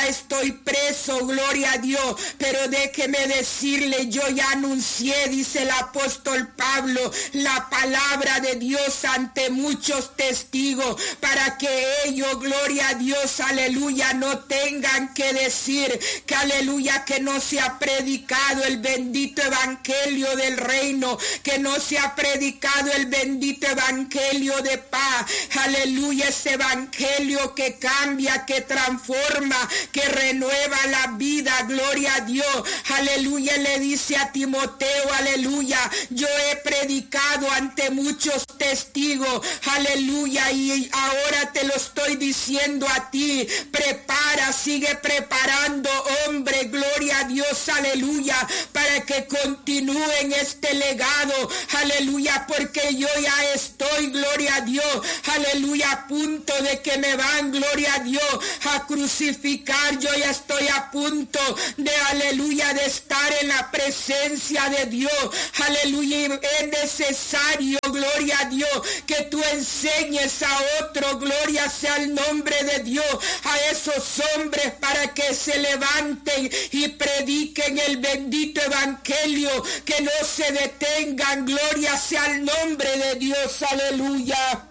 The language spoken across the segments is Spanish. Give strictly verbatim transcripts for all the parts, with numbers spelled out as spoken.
estoy preso, gloria a Dios, pero déjeme decirle, yo ya anuncié, dice el apóstol Pablo, la palabra de Dios ante muchos testigos, para que ellos, gloria a Dios, aleluya, no tengan que decir que aleluya, que no se ha predicado el bendito evangelio del reino, que no se ha predicado el bendito evangelio de paz, aleluya, ese evangelio que cambia, que transforma, que renueva la vida, gloria a Dios, aleluya. Le dice a Timoteo, aleluya, yo he predicado ante muchos testigos, aleluya, y ahora te lo estoy diciendo a ti, prepara, sigue preparando, hombre, gloria a Dios, aleluya, para que continúen este legado, aleluya, porque yo ya estoy, gloria a Dios, aleluya, a punto de que me van, gloria a Dios, a crucificar. Yo ya estoy a punto de, aleluya, de estar en la presencia de Dios, aleluya. Es necesario, gloria a Dios, que tú enseñes a otro, gloria sea el nombre de Dios, a esos hombres para que se levanten y prediquen el bendito evangelio, que no se detengan, gloria sea el nombre de Dios, aleluya.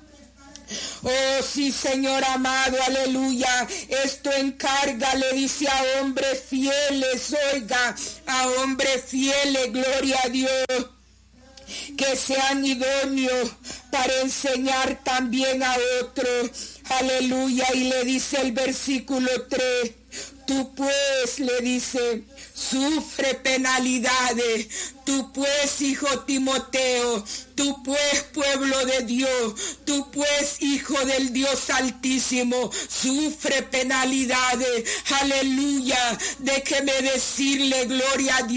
Oh, sí, Señor amado, aleluya. Esto encarga, le dice a hombres fieles, oiga, a hombres fieles, gloria a Dios, que sean idóneos para enseñar también a otros, aleluya. Y le dice el versículo tres, tú pues, le dice, sufre penalidades, tú pues, hijo Timoteo, tú pues, pueblo de Dios, tú pues, hijo del Dios Altísimo, sufre penalidades, aleluya. Déjeme decirle, gloria a Dios,